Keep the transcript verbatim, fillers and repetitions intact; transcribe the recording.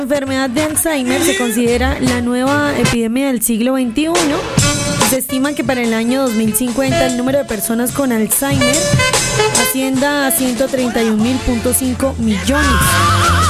La enfermedad de Alzheimer se considera la nueva epidemia del siglo veintiuno. Se estima que para el año dos mil cincuenta el número de personas con Alzheimer ascienda a ciento treinta y un mil punto cinco millones.